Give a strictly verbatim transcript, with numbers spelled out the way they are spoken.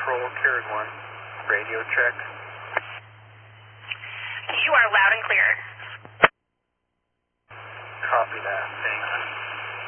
Patrol, carried one. Radio check. You are loud and clear. Copy that.